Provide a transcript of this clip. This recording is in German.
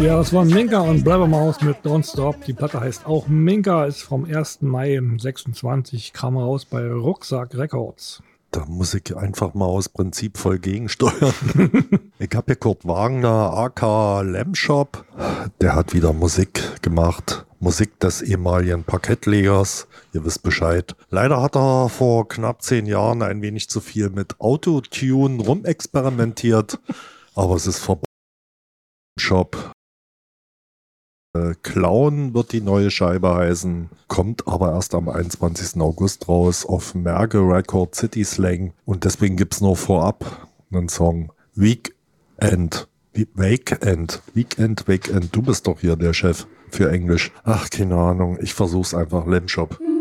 Ja, das war Minka und Blabbermouth mit Don't Stop. Die Platte heißt auch Minka, ist vom 1. Mai 26, kam raus bei Rucksack Records. Da muss ich einfach mal aus Prinzip voll gegensteuern. Ich habe hier Kurt Wagner, aka Lamshop. Der hat wieder Musik gemacht. Musik des ehemaligen Parkettlegers. Ihr wisst Bescheid. Leider hat er vor knapp 10 Jahren ein wenig zu viel mit Autotune rumexperimentiert. Aber es ist vorbei. Shop. Clown wird die neue Scheibe heißen, kommt aber erst am 21. August raus auf Merge Record City Slang und deswegen gibt's nur vorab einen Song Weekend, du bist doch hier der Chef für Englisch. Ach, keine Ahnung, ich versuch's einfach, Lamshop.